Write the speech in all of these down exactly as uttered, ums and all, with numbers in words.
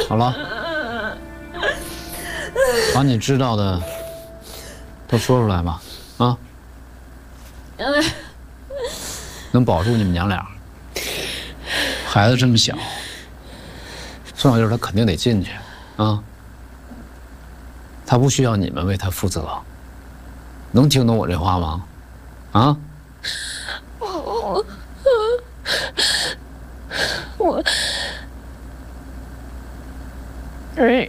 好了，把你知道的都说出来吧，啊？能保住你们娘俩。孩子这么小，重要就是他肯定得进去，啊。他不需要你们为他负责，能听懂我这话吗？啊？ 我我。 是，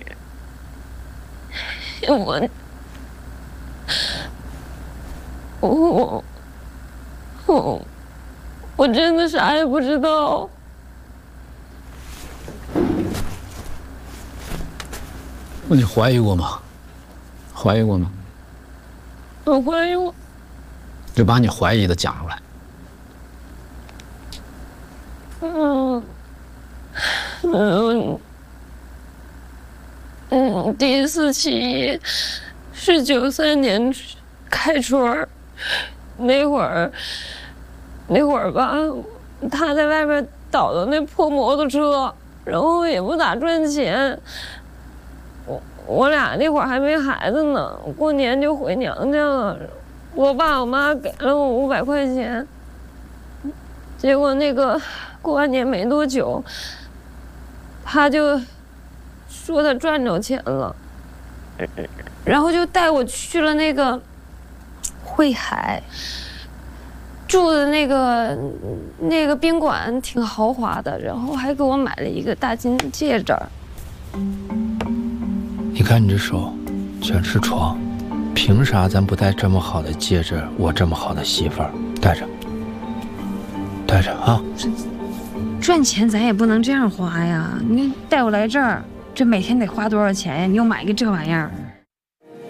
我，我，我，我真的啥也不知道。 那你怀疑过吗？怀疑过吗？ 我怀疑我。 就把你怀疑的讲出来。 嗯，嗯。 嗯，第一次起义是九三年开春，那会儿，那会儿吧，他在外边倒的那破摩托车，然后也不咋赚钱。我我俩那会儿还没孩子呢，过年就回娘家了。我爸我妈给了我五百块钱，结果那个过完年没多久，他就。 说他赚着钱了，然后就带我去了那个惠海，住的那个那个宾馆挺豪华的，然后还给我买了一个大金戒指。 你看你这手，全是疮，凭啥咱不戴这么好的戒指，我这么好的媳妇儿戴着，戴着啊！ 赚钱咱也不能这样花呀！你带我来这儿。 这每天得花多少钱呀？你又买个这玩意儿，